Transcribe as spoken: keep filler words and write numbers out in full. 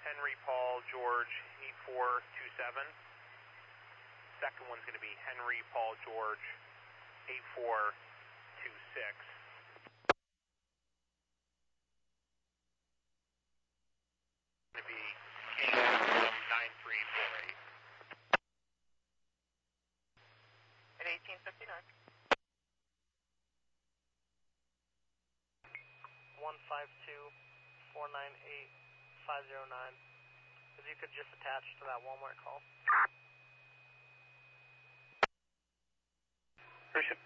Henry Paul George eight four two seven. Second one's going to be Henry Paul George eight four two six. Going to be King nine three four eight. At eighteen fifty-nine. one five two four nine eight five zero nine. If you could just attach to that Walmart call. Appreciate it.